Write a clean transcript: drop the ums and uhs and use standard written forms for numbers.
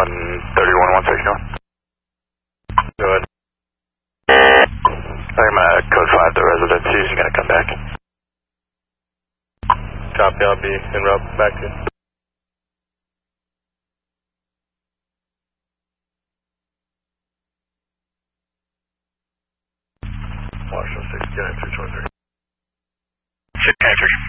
on 31161. Go ahead. I'm gonna code 5 to residence. He's gonna come back. Copy, I'll be en route back to you. Marshall 69 323. 693.